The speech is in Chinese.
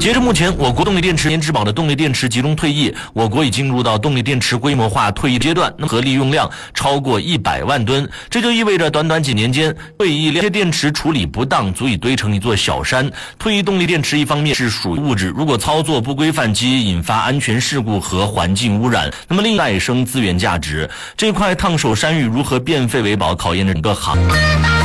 截至目前，我国动力电池质保的动力电池集中退役，我国已进入到动力电池规模化退役阶段，那么合力用量超过100万吨，这就意味着短短几年间，退役量电池处理不当，足以堆成一座小山。退役动力电池一方面是属于物质，如果操作不规范，即引发安全事故和环境污染，那么另再生资源价值这块烫手山芋如何变废为宝，考验着整个行业。